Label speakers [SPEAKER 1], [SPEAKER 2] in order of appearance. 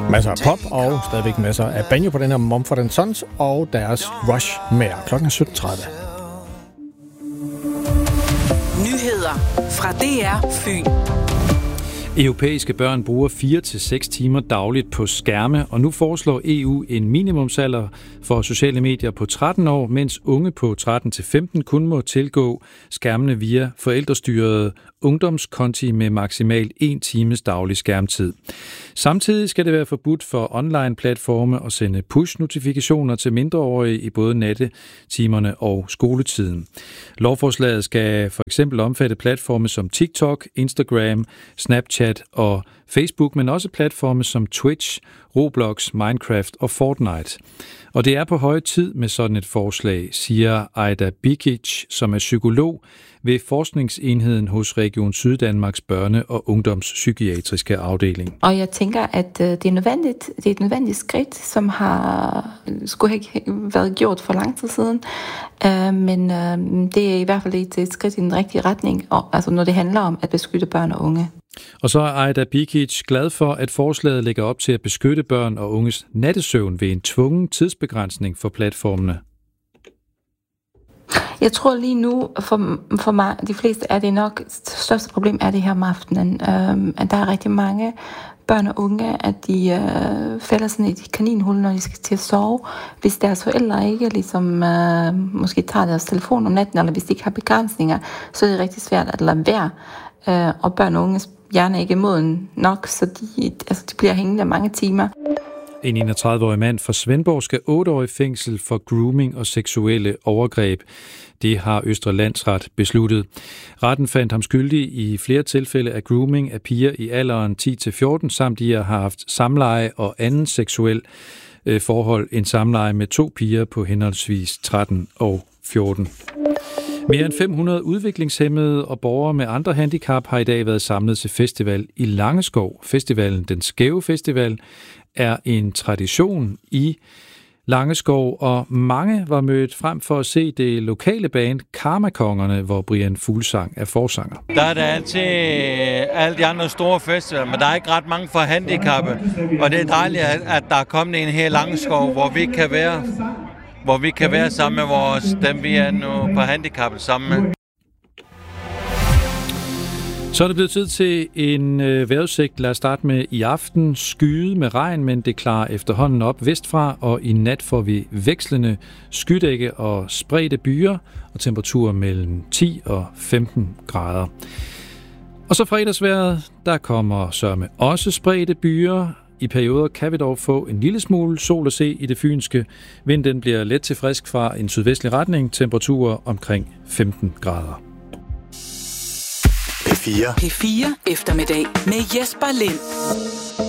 [SPEAKER 1] Masser af pop og stadigvæk masser af banjo på den her Mumford & Sons og deres Rush Mare. Klokken er 17:30.
[SPEAKER 2] Nyheder fra DR Fyn.
[SPEAKER 3] Europæiske børn bruger 4-6 timer dagligt på skærme, og nu foreslår EU en minimumsalder for sociale medier på 13 år, mens unge på 13-15 kun må tilgå skærmene via forældrestyrede ungdomskonti med maksimalt 1 times daglig skærmtid. Samtidig skal det være forbudt for online-platforme at sende push-notifikationer til mindreårige i både nattetimerne og skoletiden. Lovforslaget skal for eksempel omfatte platforme som TikTok, Instagram, Snapchat og Facebook, men også platforme som Twitch, Roblox, Minecraft og Fortnite. Og det er på høje tid med sådan et forslag, siger Aida Bikic, som er psykolog ved forskningsenheden hos Region Syddanmarks børne- og ungdomspsykiatriske afdeling.
[SPEAKER 4] Og jeg tænker, at det er et nødvendigt skridt, som skulle have været gjort for lang tid siden. Men det er i hvert fald et skridt i den rigtige retning, altså når det handler om at beskytte børn og unge.
[SPEAKER 3] Og så er Aida Bikic glad for, at forslaget lægger op til at beskytte børn og unges nattesøvn ved en tvungen tidsbegrænsning for platformene.
[SPEAKER 4] Jeg tror lige nu, for mig, de fleste er det nok, største problem er det her om aftenen. At der er rigtig mange børn og unge, at de falder sådan i et kaninhul, når de skal til at sove. Hvis deres forældre ikke ligesom, måske tager deres telefon om natten, eller hvis de ikke har begrænsninger, så er det rigtig svært at lade være. Og børn og unges hjerne er ikke moden nok, så de bliver hængende mange timer.
[SPEAKER 3] En 31-årig mand fra Svendborg skal 8 år i fængsel for grooming og seksuelle overgreb. Det har Østre Landsret besluttet. Retten fandt ham skyldig i flere tilfælde af grooming af piger i alderen 10-14, samt de har haft samleje og anden seksuel forhold end samleje med 2 piger på henholdsvis 13 og 14. Mere end 500 udviklingshæmmede og borgere med andre handicap har i dag været samlet til festival i Langeskov. Festivalen, Den Skæve Festival, er en tradition i Langeskov, og mange var mødt frem for at se det lokale band Karmakongerne, hvor Brian Fuglsang er forsanger.
[SPEAKER 5] Der er der altid alle de andre store festivaler, men der er ikke ret mange for handicappede, og det er dejligt, at der er kommet en her i Langeskov, hvor vi kan være sammen med dem, vi er nu på handicappet sammen med.
[SPEAKER 3] Så er det blevet tid til en vejrudsigt. Lad os starte med i aften. Skyet med regn, men det klarer efterhånden op vestfra, og i nat får vi vekslende skydække og spredte byer, og temperaturer mellem 10 og 15 grader. Og så fredagsvejret, der kommer sørme også spredte byer. I perioder kan vi dog få en lille smule sol at se i det fynske. Vinden bliver let til frisk fra en sydvestlig retning, temperaturer omkring 15 grader.
[SPEAKER 2] P4 eftermiddag med Jesper Lind.